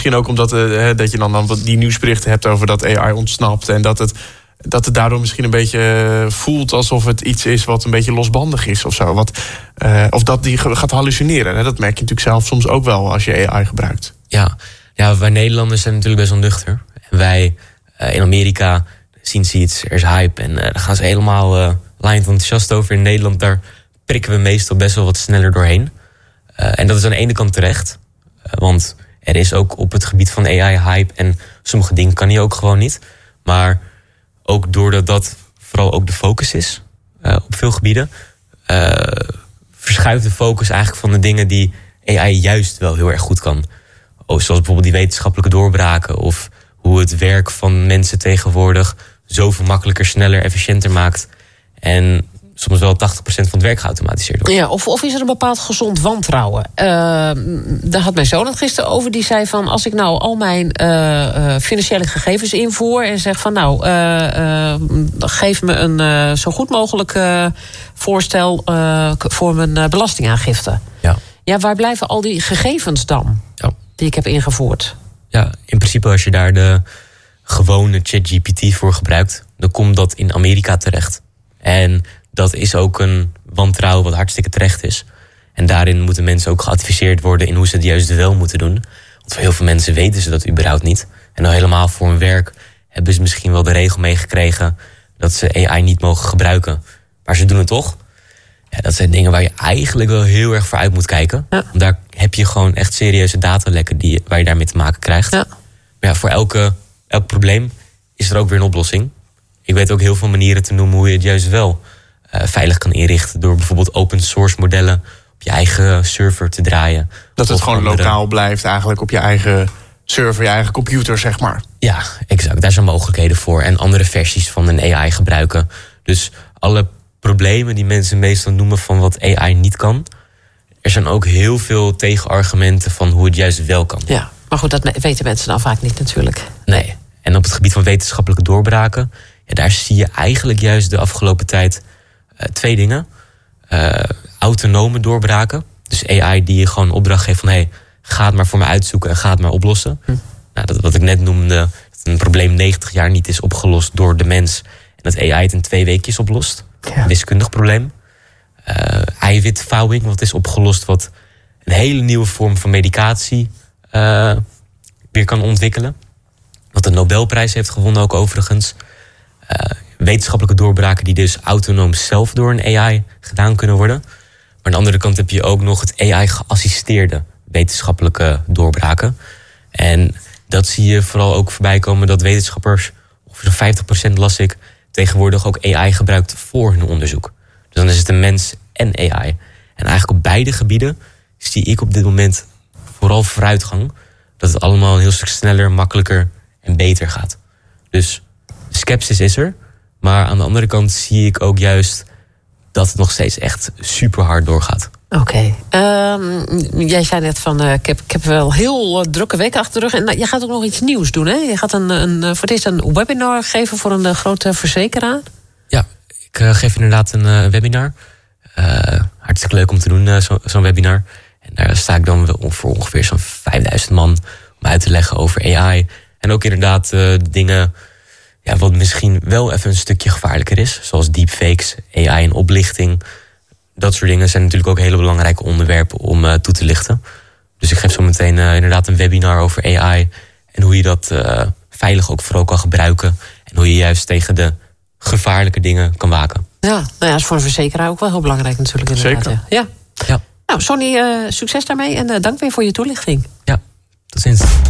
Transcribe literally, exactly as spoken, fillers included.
misschien ook omdat uh, dat je dan, dan die nieuwsberichten hebt over dat A I ontsnapt. En dat het, dat het daardoor misschien een beetje voelt alsof het iets is wat een beetje losbandig is of zo. Wat, uh, of dat die gaat hallucineren. Hè? Dat merk je natuurlijk zelf soms ook wel als je A I gebruikt. Ja, ja, wij Nederlanders zijn natuurlijk best wel nuchter. En wij uh, in Amerika zien ze iets, er is hype. En uh, daar gaan ze helemaal uh, lijnd enthousiast over. In Nederland, daar prikken we meestal best wel wat sneller doorheen. Uh, en dat is aan de ene kant terecht. Uh, want er is ook op het gebied van A I hype. En sommige dingen kan hij ook gewoon niet. Maar ook doordat dat vooral ook de focus is uh, op veel gebieden, Uh, verschuift de focus eigenlijk van de dingen die A I juist wel heel erg goed kan. Oh, zoals bijvoorbeeld die wetenschappelijke doorbraken. Of hoe het werk van mensen tegenwoordig zoveel makkelijker, sneller, efficiënter maakt. En soms wel tachtig procent van het werk geautomatiseerd wordt. Ja, of, of is er een bepaald gezond wantrouwen? Uh, daar had mijn zoon het gisteren over. Die zei van, als ik nou al mijn uh, uh, financiële gegevens invoer en zeg van nou, uh, uh, geef me een uh, zo goed mogelijk uh, voorstel uh, voor mijn uh, belastingaangifte. Ja. Ja, waar blijven al die gegevens dan? Ja. Die ik heb ingevoerd? Ja, in principe als je daar de gewone ChatGPT voor gebruikt, dan komt dat in Amerika terecht. En dat is ook een wantrouwen wat hartstikke terecht is. En daarin moeten mensen ook geadviseerd worden in hoe ze het juist wel moeten doen. Want voor heel veel mensen weten ze dat überhaupt niet. En al helemaal voor hun werk hebben ze misschien wel de regel meegekregen dat ze A I niet mogen gebruiken. Maar ze doen het toch. Ja, dat zijn dingen waar je eigenlijk wel heel erg voor uit moet kijken. Ja. Want daar heb je gewoon echt serieuze datalekken die, waar je daarmee te maken krijgt. Ja. Maar ja, voor elke, elk probleem is er ook weer een oplossing. Ik weet ook heel veel manieren te noemen hoe je het juist wel uh, veilig kan inrichten. Door bijvoorbeeld open source modellen op je eigen server te draaien. Dat het gewoon andere lokaal blijft eigenlijk op je eigen server, je eigen computer, zeg maar. Ja, exact. Daar zijn mogelijkheden voor. En andere versies van een A I gebruiken. Dus alle problemen die mensen meestal noemen van wat A I niet kan, er zijn ook heel veel tegenargumenten van hoe het juist wel kan. Ja, maar goed, dat weten mensen dan vaak niet natuurlijk. Nee. En op het gebied van wetenschappelijke doorbraken, ja, daar zie je eigenlijk juist de afgelopen tijd uh, twee dingen. Uh, autonome doorbraken. Dus A I die je gewoon een opdracht geeft van, hey, ga het maar voor me uitzoeken en ga het maar oplossen. Hm. Nou, dat wat ik net noemde, dat een probleem negentig jaar niet is opgelost door de mens en dat A I het in twee weekjes oplost. Ja. Een wiskundig probleem. Uh, eiwitvouwing, wat is opgelost, wat een hele nieuwe vorm van medicatie uh, weer kan ontwikkelen. Wat een Nobelprijs heeft gewonnen ook overigens. Uh, wetenschappelijke doorbraken die dus autonoom zelf door een A I gedaan kunnen worden. Maar aan de andere kant heb je ook nog het A I-geassisteerde wetenschappelijke doorbraken. En dat zie je vooral ook voorbij komen dat wetenschappers, ongeveer zo'n vijftig procent las ik, tegenwoordig ook A I gebruikt voor hun onderzoek. Dus dan is het een mens en A I. En eigenlijk op beide gebieden zie ik op dit moment vooral vooruitgang. Dat het allemaal een heel stuk sneller, makkelijker en beter gaat. Dus de sceptisch is er. Maar aan de andere kant zie ik ook juist dat het nog steeds echt super hard doorgaat. Oké. Okay. Um, jij zei net van, uh, ik, heb, ik heb wel heel uh, drukke week achter de rug. En uh, je gaat ook nog iets nieuws doen, hè? Je gaat een, een, voor het eerst een webinar geven voor een uh, grote verzekeraar. Ja, ik uh, geef inderdaad een uh, webinar. Uh, hartstikke leuk om te doen, uh, zo, zo'n webinar. En daar sta ik dan voor ongeveer zo'n vijfduizend man om uit te leggen over A I. En ook inderdaad uh, dingen, ja, wat misschien wel even een stukje gevaarlijker is. Zoals deepfakes, A I en oplichting. Dat soort dingen zijn natuurlijk ook hele belangrijke onderwerpen om uh, toe te lichten. Dus ik geef zo meteen uh, inderdaad een webinar over A I. En hoe je dat uh, veilig ook vooral kan gebruiken. En hoe je juist tegen de gevaarlijke dingen kan waken. Ja, nou ja, dat is voor een verzekeraar ook wel heel belangrijk natuurlijk. Inderdaad. Zeker. Ja. Ja. Nou, Sonny, uh, succes daarmee en uh, dank weer voor je toelichting. Ja, tot ziens.